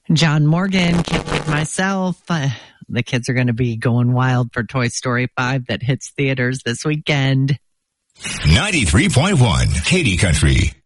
John Morgan, Can't Kid Myself. The kids are going to be going wild for Toy Story 5 that hits theaters this weekend. 93.1 Katy Country.